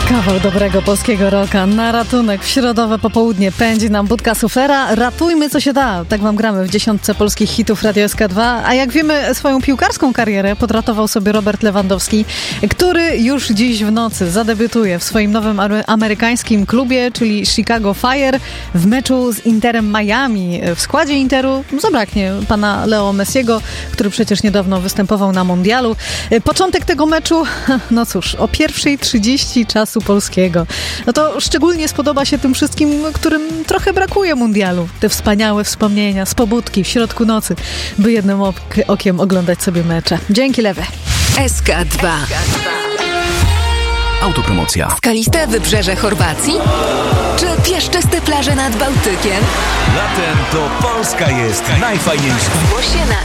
Kawał dobrego polskiego rocka na ratunek w środowe popołudnie pędzi nam budka suflera. Ratujmy co się da. Tak wam gramy w dziesiątce polskich hitów Radio SK2. A jak wiemy, swoją piłkarską karierę podratował sobie Robert Lewandowski, który już dziś w nocy zadebiutuje w swoim nowym amerykańskim klubie, czyli Chicago Fire, w meczu z Interem Miami. W składzie Interu zabraknie pana Leo Messiego, który przecież niedawno występował na mundialu. Początek tego meczu, no cóż, o 1:30 czasu polskiego. No to szczególnie spodoba się tym wszystkim, którym trochę brakuje mundialu. Te wspaniałe wspomnienia z pobudki w środku nocy, by jednym okiem oglądać sobie mecze. Dzięki, Lewe. SK2. Autopromocja. Skaliste wybrzeże Chorwacji? Czy piaszczyste plaże nad Bałtykiem? Latem to Polska jest najfajniejsza. Zgłoś się na